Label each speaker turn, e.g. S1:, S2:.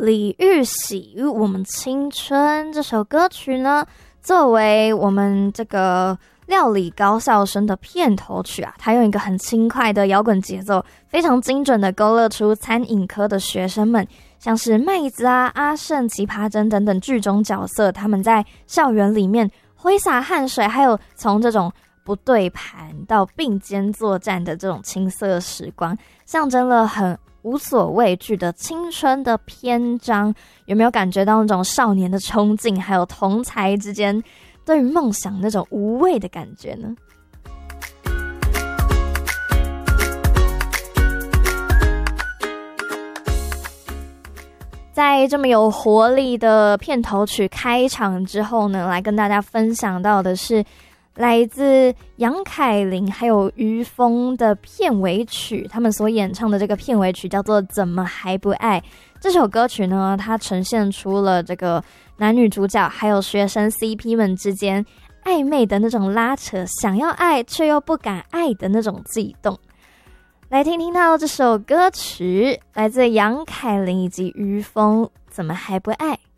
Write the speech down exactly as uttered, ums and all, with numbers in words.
S1: 李玉玺《我们青春》这首歌曲呢，作为我们这个料理高校生的片头曲啊，它用一个很轻快的摇滚节奏，非常精准的勾勒出餐饮科的学生们，像是麦子啊、阿胜、奇葩针等等剧中角色，他们在校园里面挥洒汗水，还有从这种不对盘到并肩作战的这种青涩时光，象征了很无所畏惧的青春的篇章。有没有感觉到那种少年的冲劲，还有同才之间对于梦想那种无畏的感觉呢？在这么有活力的片头曲开场之后呢，来跟大家分享到的是来自杨凯琳还有于峰的片尾曲，他们所演唱的这个片尾曲叫做《怎么还不爱》。这首歌曲呢，它呈现出了这个男女主角还有学生 C P 们之间暧昧的那种拉扯，想要爱却又不敢爱的那种悸动。来听听到这首歌曲，来自杨凯琳以及于峰，《怎么还不爱》。